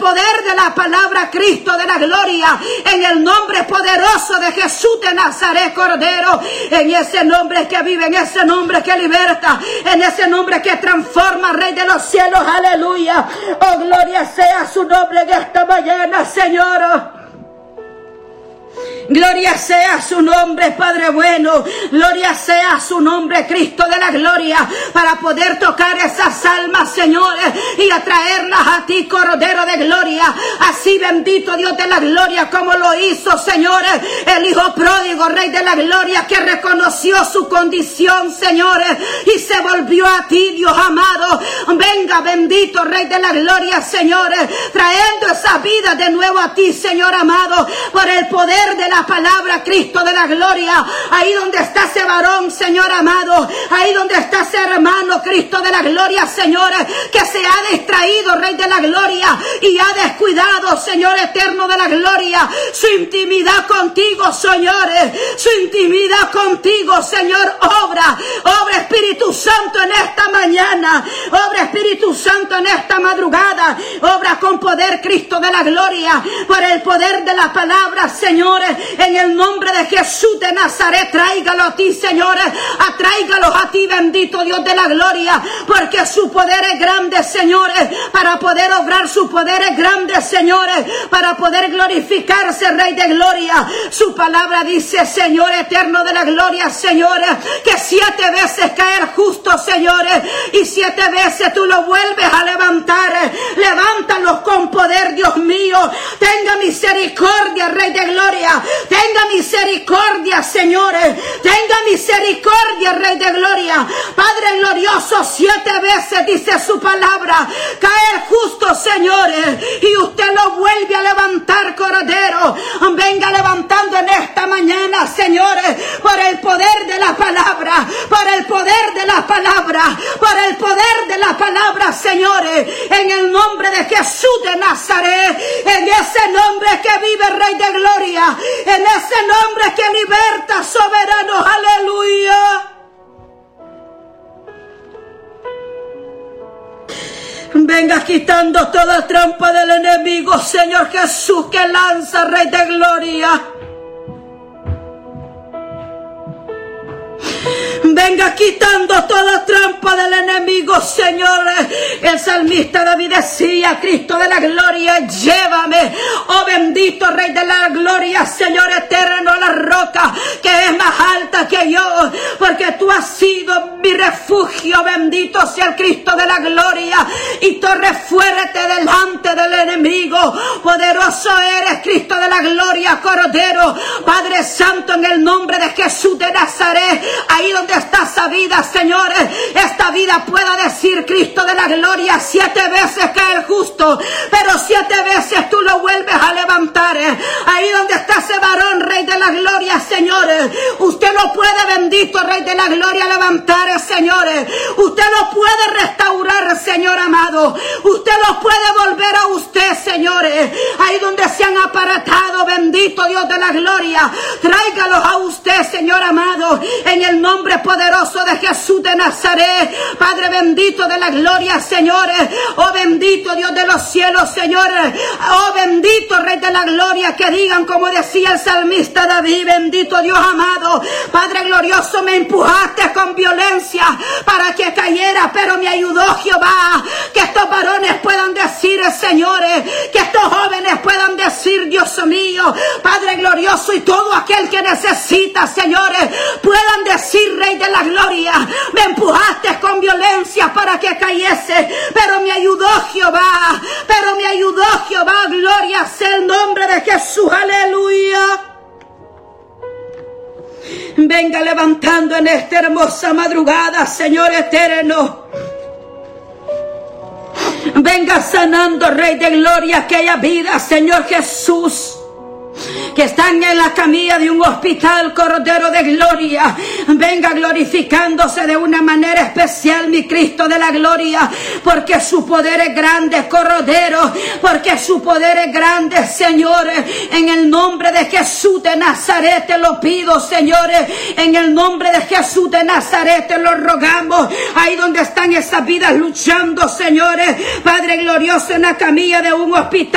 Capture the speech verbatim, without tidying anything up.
poder de la palabra, Cristo de la gloria, en el nombre poderoso de Jesús de Nazaret, Cordero, en ese nombre que vive, en ese nombre que liberta, en ese nombre que transforma, Rey de los cielos, aleluya. Oh, gloria sea su nombre en esta mañana, Señor. Gloria sea su nombre, Padre bueno. Gloria sea su nombre, Cristo de la gloria, para poder tocar esas almas, señores, y atraerlas a ti, Cordero de gloria. Así, bendito Dios de la gloria, como lo hizo, señores, el Hijo pródigo, Rey de la gloria, que reconoció su condición, señores, y se volvió a ti, Dios amado. Venga, bendito Rey de la gloria, señores, trayendo esa vida de nuevo a ti, Señor amado, por el poder de la palabra, Cristo de la gloria. Ahí donde está ese varón, Señor amado, ahí donde está ese hermano, Cristo de la gloria, señores, que se ha distraído, Rey de la gloria, y ha descuidado, Señor eterno de la gloria, su intimidad contigo, señores, su intimidad contigo, Señor. Obra, obra Espíritu Santo en esta mañana, obra Espíritu Santo en esta madrugada, obra con poder, Cristo de la gloria, por el poder de la palabra, señores, en el nombre de Jesús de Nazaret. Tráigalo a ti, señores, atráigalos a ti, bendito Dios de la gloria, porque su poder es grande, señores, para poder obrar. Su poder es grande, señores, para poder glorificarse, Rey de gloria. Su palabra dice, Señor eterno de la gloria, señores, que siete veces cae el justo, señores, y siete veces tú lo vuelves a levantar. Levántalos con poder, Dios mío. Tenga misericordia, Rey de gloria. Tenga misericordia, señores. Tenga misericordia, Rey de gloria. Padre glorioso, siete veces dice su palabra, cae el justo, señores, y usted lo vuelve a levantar, Cordero. Venga levantando en esta mañana, señores, por el poder de la palabra, por el poder de la palabra, por el poder de la palabra, señores, en el nombre de Jesús de Nazaret, en ese nombre que vive, Rey de gloria, en ese nombre que liberta, soberano, aleluya. Venga quitando toda trampa del enemigo, Señor Jesús, que lanza, Rey de gloria. Venga quitando toda trampa del enemigo, señores. El salmista David decía, Cristo de la gloria, llévame, oh bendito Rey de la gloria, Señor eterno, la roca que es más alta que yo, porque tú has sido mi refugio. Bendito sea el Cristo de la gloria, y torre fuerte delante del enemigo. Poderoso eres, Cristo de la gloria, Cordero. Padre Santo, en el nombre de Jesús de Nazaret, ahí donde está esa vida, señores, esta vida pueda decir, Cristo de la gloria, siete veces cae el justo, pero siete veces tú lo vuelves a levantar. Ahí donde está ese varón, Rey de la gloria, señores, usted lo puede, bendito Rey de la gloria, levantar, señores. Usted lo puede restaurar, Señor amado. Usted lo puede volver a usted, señores. Ahí donde se han apartado, bendito Dios de la gloria, tráigalos a usted, Señor amado, en el nombre poderoso de Jesús de Nazaret. Padre bendito de la gloria, señores. Oh bendito Dios de los cielos, señores. Oh bendito Rey de la gloria, que digan como decía el salmista David, bendito Dios amado. Padre glorioso, me empujaste con violencia para que cayera, pero me ayudó Jehová. Que estos varones puedan decir, señores, que estos jóvenes puedan decir, Dios mío, Padre glorioso, y todo aquel que necesita, señores, puedan decir, Rey de la gloria, me empujaste con violencia para que cayese, pero me ayudó Jehová, pero me ayudó Jehová. Gloria sea el nombre de Jesús, aleluya. Venga levantando en esta hermosa madrugada, Señor eterno. Venga sanando, Rey de gloria, aquella vida, Señor Jesús, que están en la camilla de un hospital, Cordero de gloria. Venga glorificándose de una manera especial, mi Cristo de la gloria, porque su poder es grande, Cordero, porque su poder es grande, señores. En el nombre de Jesús de Nazaret te lo pido, señores, en el nombre de Jesús de Nazaret te lo rogamos. Ahí donde están esas vidas luchando, señores, Padre glorioso, en la camilla de un hospital,